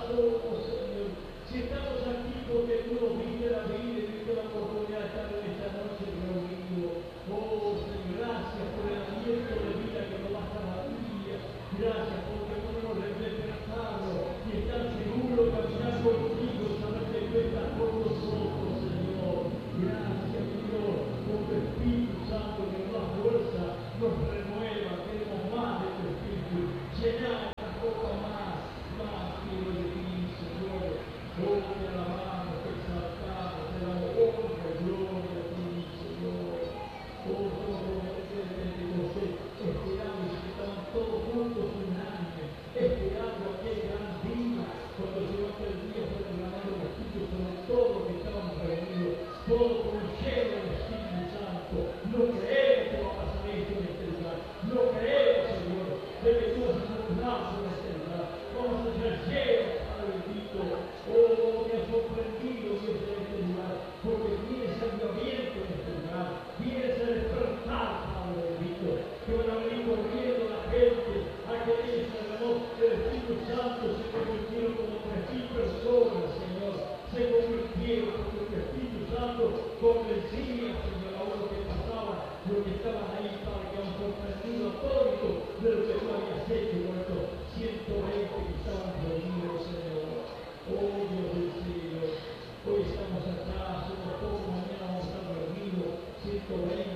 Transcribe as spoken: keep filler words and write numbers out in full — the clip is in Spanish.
somos, Señor. Si estamos aquí porque tú nos diste la vida y diste la oportunidad de estar en esta noche reunidos. Oh, Señor, gracias por el aliento de vida que nos da cada día. Gracias porque podemos despertarlo y estar seguros, caminar contigo, saber que tú estás con nosotros, Señor. Gracias, Dios, por tu Espíritu Santo que nos da fuerza, nos renueva, queremos más de tu Espíritu. Llenar esta copa más, más quiero de ti, Señor. Oh, te alabamos, te exaltamos, te damos honra y gloria a ti, Señor. Oh, todos los que esperamos y que estaban todos juntos unánimes, esperando aquel gran día, cuando llegó aquel día fue derramado el Espíritu sobre todos los que estaban reunidos, todos con el cielo del Espíritu Santo. No creemos que va a pasar esto en este lugar, no creemos, Señor, de que tú has encontrado en este lugar. Vamos a ser llenos, Padre bendito. Oh, me ha sorprendido Dios en este lugar, porque viene ese avivamiento en este lugar, viene ese despertar, Padre bendito, que van a venir corriendo la gente, aquellos que el Espíritu Santo se convirtieron como tres mil personas, Señor, se convirtieron porque el Espíritu Santo convencía, Señor, a uno que pasaba, los que estaban ahí, Padre, que han sorprendido atónitos de lo que tú habías hecho con estos ciento veinte que estaban reunidos, Señor. Oh, Dios del cielo, hoy estamos acá, somos todos, mañana vamos a estar reunidos, ciento veinte.